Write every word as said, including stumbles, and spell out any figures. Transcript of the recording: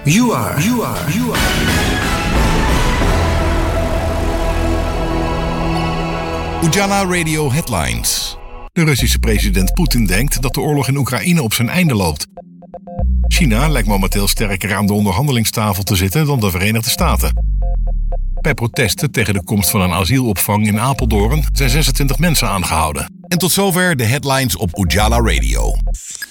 You are, you are, you are. Ujala Radio Headlines. De Russische president Poetin denkt dat de oorlog in Oekraïne op zijn einde loopt. China lijkt momenteel sterker aan de onderhandelingstafel te zitten dan de Verenigde Staten. Bij protesten tegen de komst van een asielopvang in Apeldoorn zijn zesentwintig mensen aangehouden. En tot zover de headlines op Ujala Radio.